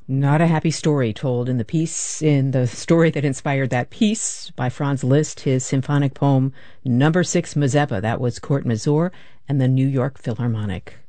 Not a happy story told in the story that inspired that piece by Franz Liszt, his symphonic poem Number 6 Mazeppa. That was Kurt Masur and the New York Philharmonic.